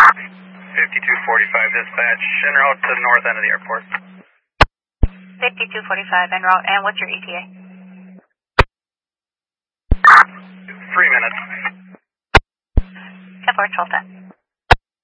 5245 dispatch, en route to the north end of the airport. 5245 en route, and what's your ETA? 3 minutes. 10-4, 12-10.